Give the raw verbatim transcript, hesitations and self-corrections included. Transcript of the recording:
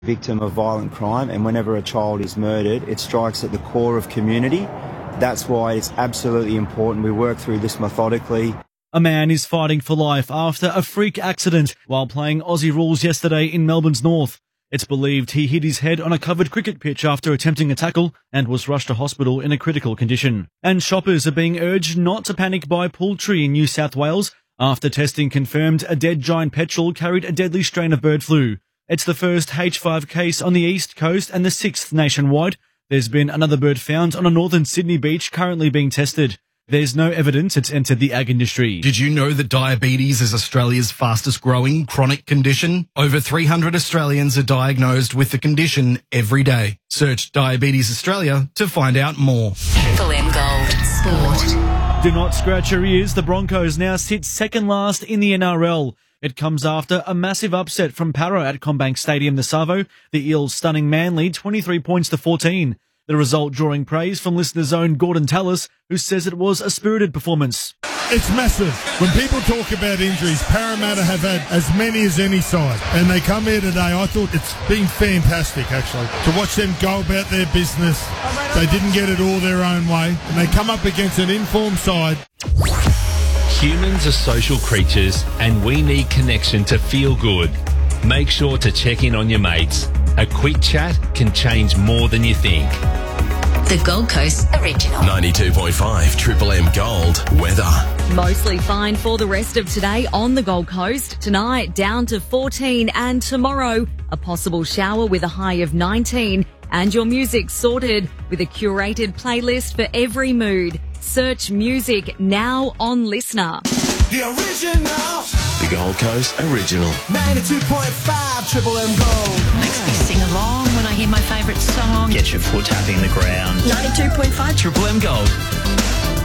victim of violent crime, and whenever a child is murdered, it strikes at the core of community. That's why it's absolutely important we work through this methodically. A man is fighting for life after a freak accident while playing Aussie rules yesterday in Melbourne's north. It's believed he hit his head on a covered cricket pitch after attempting a tackle and was rushed to hospital in a critical condition. And shoppers are being urged not to panic buy poultry in New South Wales after testing confirmed a dead giant petrel carried a deadly strain of bird flu. It's the first H five case on the east coast and the sixth nationwide. There's been another bird found on a northern Sydney beach currently being tested. There's no evidence it's entered the ag industry. Did you know that diabetes is Australia's fastest growing chronic condition? Over three hundred Australians are diagnosed with the condition every day. Search Diabetes Australia to find out more. Triple M Gold Sport. Do not scratch your ears. The Broncos now sit second last in the N R L. It comes after a massive upset from Para at CommBank Stadium this Savo. The Eels stunning Manly twenty-three points to fourteen. The result drawing praise from listener's own Gordon Tallis, who says it was a spirited performance. It's massive. When people talk about injuries, Parramatta have had as many as any side. And they come here today, I thought it's been fantastic, actually, to watch them go about their business. They didn't get it all their own way. And they come up against an informed side. Humans are social creatures and we need connection to feel good. Make sure to check in on your mates. A quick chat can change more than you think. The Gold Coast Original. ninety-two point five Triple M Gold weather. Mostly fine for the rest of today on the Gold Coast. Tonight down to fourteen, and tomorrow a possible shower with a high of nineteen. And your music sorted with a curated playlist for every mood. Search music now on Listener. The original. The Gold Coast Original. ninety-two point five Triple M Gold. Makes me sing along when I hear my favourite song. Get your foot tapping the ground. ninety-two point five Triple M Gold.